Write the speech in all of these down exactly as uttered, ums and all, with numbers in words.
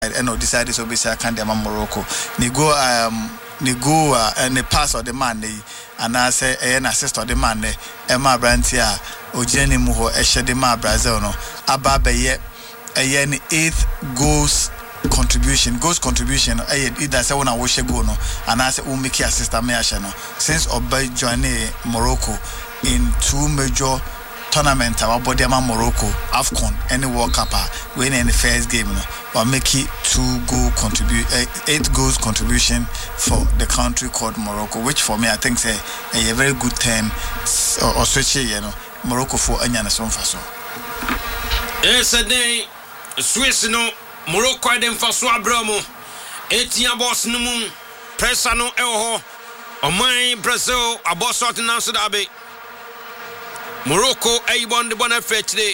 and no decided so be say can dem Morocco. Ni go um ni go and the pass of the man and I say an assist of the man Emma Brantia Ojeni Muho Eshe de Ma Brazil no aba be ye a eighth goals contribution goals contribution either say una wo she go no and I say we make assist me no since Obey join Morocco in two major tournament our body ama Morocco AFCON any World Cup win in the first game no or make it two goal contribute uh, eight goals contribution for the country called Morocco, which for me I think say a, a very good term or, or switch you know Morocco for anya na so faso. Yes a day Swiss no Morocco dem faso abramo etia boss no mu pressure no e ho o man Brazil aboso to nanso da be Morocco ayi bon de bon afet de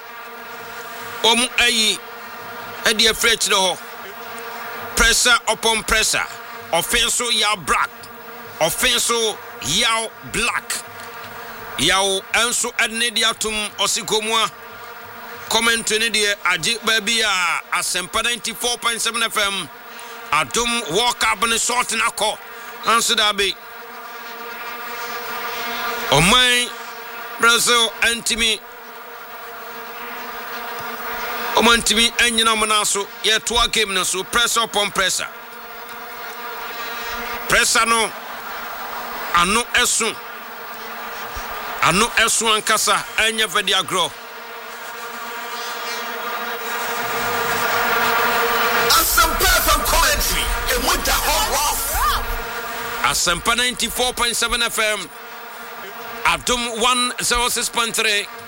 om ayi edi afet de ho pressure upon pressure offense ya black offense ya black yaw enso adne dia tum osikomwa comment ne de agi baby a asempa ninety-four point seven F M adum walk up ne short na ko anso da be o man Brazil antimi o man timi anyina manaso ye to game na so pressure upon pressure pressure no ano esu ano esu ankasa anya vedi agro Asempa from commentary and with the whole Asempa ninety-four point seven F M Adum one oh six point three